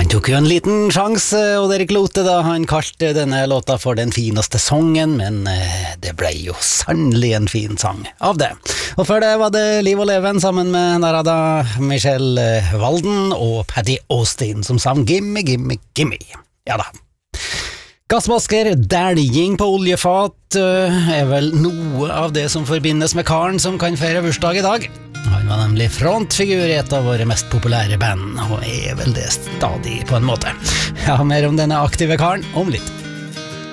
tok jo en liten sjans, Odd Erik Lothe, da han kalte denne låta for den fineste sangen, men det ble jo sannelig en fin sang av det. Og før det var det Liv og Leven sammen med Narada, Michelle Walden og Patty Austin som sang Gimme, Gimme, Gimme. Ja da. Gassmasker, dælging på oljefat er vel noe av det som forbindes med karen som kan feire bursdag i dag. Han var nemlig frontfigur i et av våre mest populære band, og er vel det stadig på en måte. Ja, mer om denne aktive karen om litt.